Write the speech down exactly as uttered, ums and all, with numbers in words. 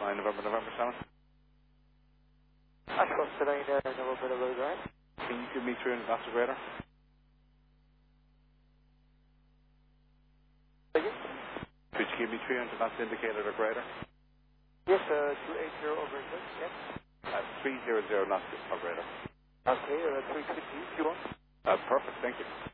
nine, November, November seven. Ashcroft to nine, uh, November, November, go ahead. Can you give me three hundred knots of radar? Again? Could you give me three hundred knots indicated or greater? Yes, uh, two eighty over, yes. Uh, three hundred knots or greater. Okay, uh, three fifty if you want. Uh, perfect, thank you.